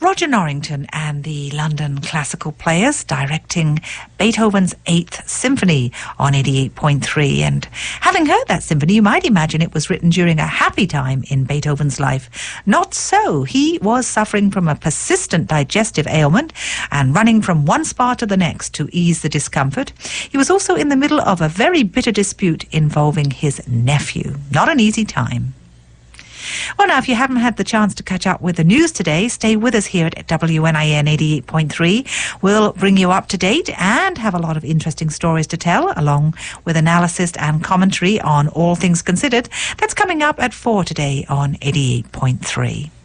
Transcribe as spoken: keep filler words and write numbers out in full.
Roger Norrington and the London Classical Players directing Beethoven's Eighth Symphony on eighty-eight point three. And having heard that symphony, you might imagine it was written during a happy time in Beethoven's life. Not so. He was suffering from a persistent digestive ailment and running from one spa to the next to ease the discomfort. He was also in the middle of a very bitter dispute involving his nephew. Not an easy time. Well, now, if you haven't had the chance to catch up with the news today, stay with us here at W N I N eighty-eight point three. We'll bring you up to date and have a lot of interesting stories to tell, along with analysis and commentary on all things considered. That's coming up at four today on eighty-eight point three.